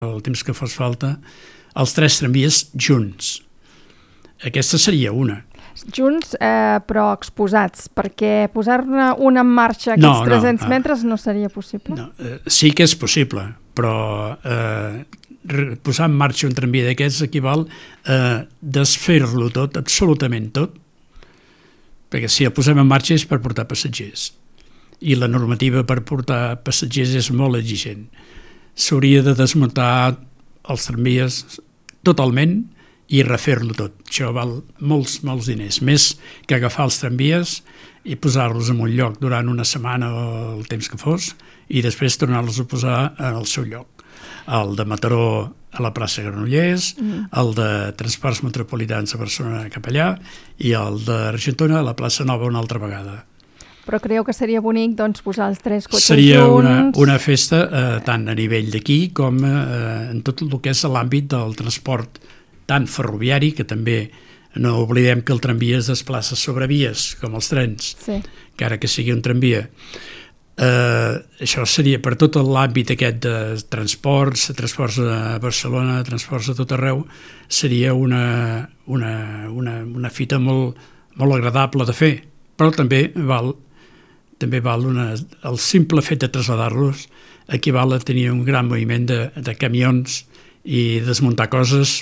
el temps que fos falta, els 3 tramvies junts. Aquesta seria una. Junts, però exposats, perquè posar-ne un en marxa aquests 300 metres no seria possible? No, sí que és possible, però posar en marxa un tramvia d'aquests equival a desfer-lo tot, absolutament tot, perquè si el posem en marxa és per portar passatgers. I la normativa per portar passatgers és molt exigent. S'hauria de desmuntar els tramvies totalment i refer-lo tot. Això val molts diners, més que agafar els tramvies i posar-los en un lloc durant una setmana o el temps que fos i després tornar-los a posar en el seu lloc. El de Mataró a la plaça Granollers, el de Transports Metropolitans a Barcelona cap allà i el d'Argentona a la plaça Nova una altra vegada. Però creieu que seria bonic posar els 3 cotxes seria junts? Seria una festa tant a nivell d'aquí com en tot el que és l'àmbit del transport tant ferroviari, que també no oblidem que el tramvia es desplaça sobre vies, com els trens, encara que sigui un tramvia. Això seria per tot l'àmbit aquest de transports a Barcelona, transports a tot arreu, seria una fita molt agradable de fer, però també val el simple fet de traslladar-los equival a tenir un gran moviment de camions i desmuntar coses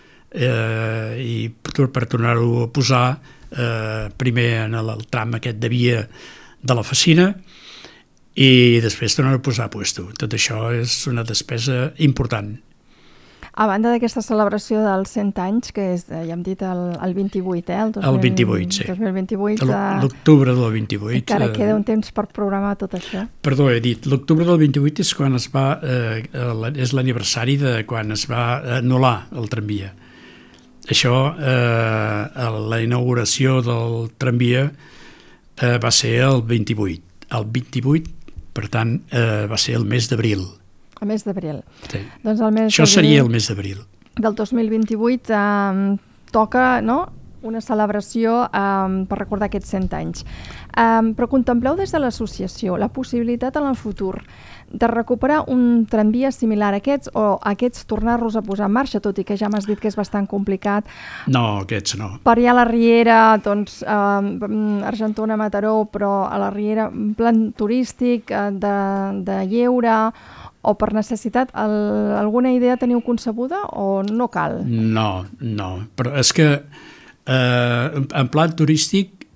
i per tornar-ho a posar primer en el tram aquest de via de l'oficina i després tornar-ho a posar a puesto. Tot això és una despesa important. A banda d'aquesta celebració dels 100 anys, que és, ja hem dit, el 28, el 28, sí. 2028. L'octubre del 28. Encara queda un temps per programar tot això. Perdó, he dit, l'octubre del 28 és quan és l'aniversari de quan es va anul·lar el tramvia. Això, la inauguració del tramvia va ser el 28. El 28, per tant, va ser el mes d'abril. El mes d'abril. Sí. Doncs això seria el mes d'abril. Del 2028 toca una celebració per recordar aquests 100 anys. Però contempleu des de l'associació la possibilitat en el futur de recuperar un tramvia similar a aquests o aquests tornar-los a posar en marxa, tot i que ja m'has dit que és bastant complicat. No, aquests no. Per allà a la Riera, Argentona, Mataró, però a la Riera un plan turístic de lleure o per necessitat, alguna idea teniu concebuda o no cal? No, però és que en plan turístic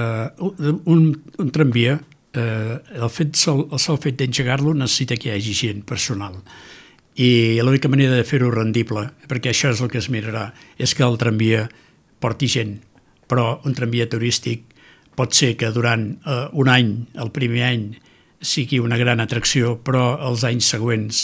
un tramvia, el sol fet d'engegar-lo necessita que hi hagi gent personal i l'única manera de fer-ho rendible, perquè això és el que es mirarà, és que el tramvia porti gent, però un tramvia turístic pot ser que durant un any, el primer any, sigui una gran atracció, però els anys següents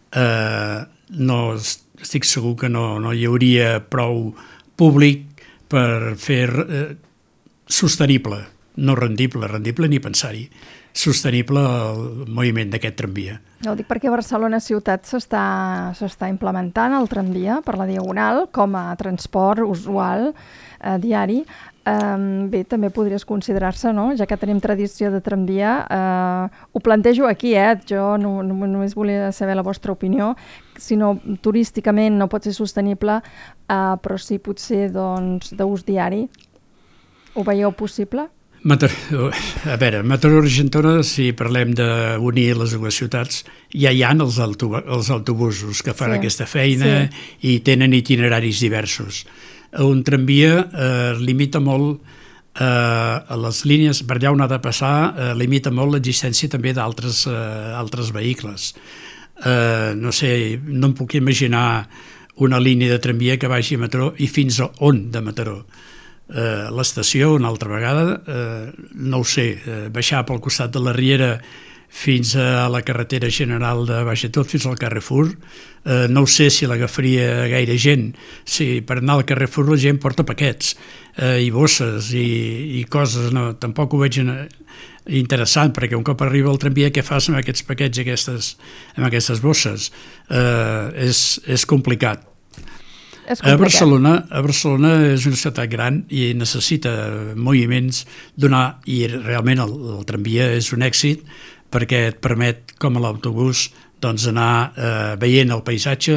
estic segur que no hi hauria prou públic per fer sostenible, no rendible ni pensar-hi, sostenible el moviment d'aquest tramvia. Ho dic perquè a Barcelona ciutat s'està implementant el tramvia per la Diagonal com a transport usual diari. Bé, també podries considerar-se, no? Ja que tenim tradició de tramvia, ho plantejo aquí, jo només volia saber la vostra opinió, si no turísticament no pot ser sostenible, però sí potser d'ús diari. Ho veieu possible? A veure, Mataró-Argentona, si parlem d'unir les dues ciutats, ja hi ha els autobusos que fan aquesta feina i tenen itineraris diversos. Un tramvia limita molt a les línies, per allà on ha de passar, limita molt l'existència també d'altres vehicles. No sé, no em puc imaginar una línia de tramvia que vagi a Mataró i fins a on de Mataró. L'estació, una altra vegada, no ho sé, baixar pel costat de la Riera fins a la carretera general de baix de tot, fins al Carrefour, no ho sé si l'agafaria gaire gent. Si per anar al Carrefour la gent porta paquets i bosses i coses, no, tampoc ho veig interessant, perquè un cop arriba el tramvia, què fas amb aquests paquets i amb aquestes bosses? És complicat. A Barcelona és una ciutat gran i necessita moviments i realment el tramvia és un èxit perquè et permet, com a l'autobús, doncs anar veient el paisatge,